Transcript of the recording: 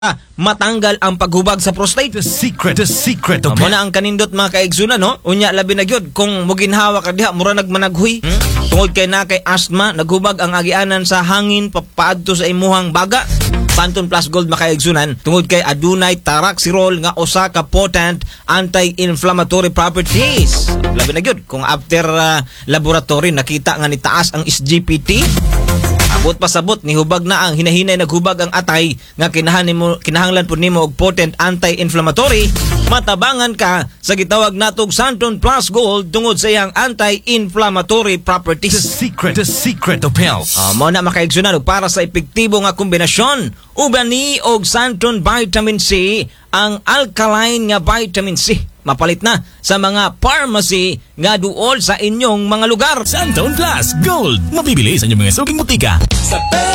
matanggal ang paghubag sa prostate. The secret of Mo na ang kanindot mga kaigsunan, no? Unya labi na gyud kung muginhawa ka diha mura nagmanaghuy. Tungod kay na kay asthma, naghubag ang agianan sa hangin papaadto sa imuhang baga. Pantone Plus Gold makaigsunan tungod kay adunay taraxirol nga usa ka potent anti-inflammatory properties. Labi na gyud kung after laboratory nakita nga nitaas ang SGPT. Abot pasabot ni hubag na ang hinahinay naghubag ang atay nga kinahanglan pud nimo og potent anti-inflammatory, matabangan ka sa gitawag natog Pantone Plus Gold tungod sa iyang anti-inflammatory properties. The secret of health. Mo na makaigsunan og para sa epektibo nga kombinasyon uban ni og Pantone Vitamin C, ang alkaline nga vitamin C. Mapalit na sa mga pharmacy nga duol sa inyong mga lugar. Pantone Plus Gold. Mabibili sa inyong mga suking butika.